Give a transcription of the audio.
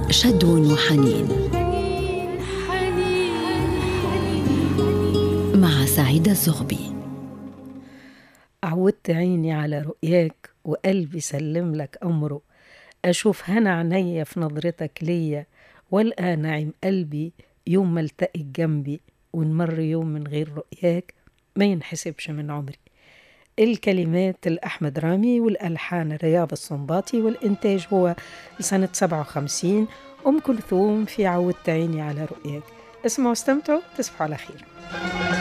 شدو وحنين مع سعيدة الزغبي. عودت عيني على رؤياك وقلبي سلم لك أمره، أشوف هنا عينيا في نظرتك ليا، والقى نعيم قلبي يوم ما التقي جنبي، ونمر يوم من غير رؤياك ما ينحسبش من عمري. الكلمات الأحمد رامي والألحان رياض السنباطي، والإنتاج هو لسنة 57. أم كلثوم في عودت عيني على رؤياك. اسمعوا واستمتعوا، تصبحوا على خير.